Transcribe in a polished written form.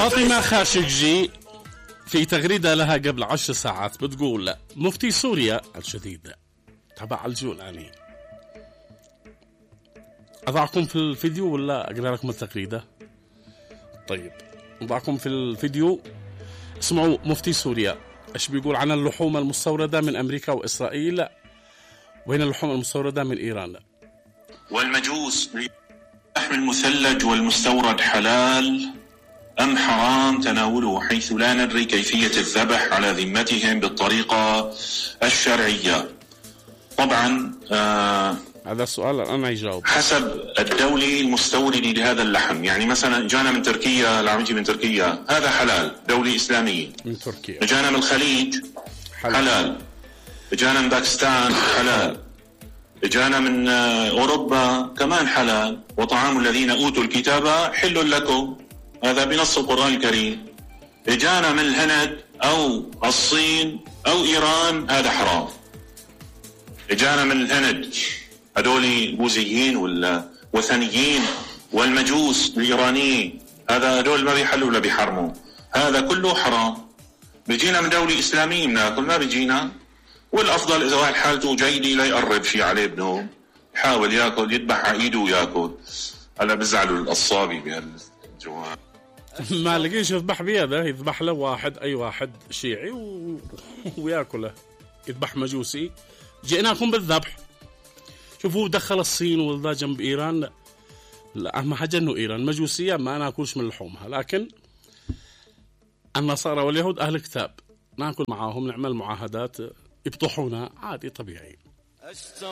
فاطمة خاشقجي في تغريدة لها قبل 10 ساعات بتقول لا مفتي سوريا الجديد تبع الجولاني. أضعكم في الفيديو ولا أقرأ لكم التغريدة؟ طيب أضعكم في الفيديو. اسمعوا مفتي سوريا إيش بيقول عن اللحوم المستوردة من أمريكا وإسرائيل، وين اللحوم المستوردة من إيران. والمجوس اللحم المثلج والمستورد حلال أم حرام تناوله حيث لا ندري كيفية الذبح على ذمتهم بالطريقة الشرعية؟ طبعا هذا السؤال أنا يجاوب حسب الدولي المستورد لهذا اللحم. يعني مثلا جانا من تركيا، العميتي من تركيا، هذا حلال دولي إسلامي. من تركيا. جانا من الخليج حلال. جانا من باكستان حلال. جانا من أوروبا كمان حلال. وطعام الذين أوتوا الكتاب حل لكم، هذا بنص القرآن الكريم. جانا من الهند أو الصين أو إيران هذا حرام. جانا من الهند هذول بوذيين ولا وثنيين، والمجوس الإيرانيين هذا هذول ما بيحلوا ولا بيحرموا، هذا كله حرام. بيجينا من دولة إسلامية بناكل، ما بيجينا. والأفضل إذا واحد حالته جيدة لا يقرب شيء عليه ابنه، يحاول ياكل، يذبح على إيده وياكل. هلا بزعلوا القصابي بهالجواب. ما لقيش يذبح بيده، يذبح له واحد أي واحد شيعي وياكله، يذبح مجوسي. جئناكم بالذبح. شوفوا دخل الصين وذا جنب إيران، لا أهم حاجة إنه إيران مجوسية ما ناكلش من لحومها، لكن النصارى واليهود أهل كتاب ناكل معاهم، نعمل معاهدات، يبطحونا عادي طبيعي.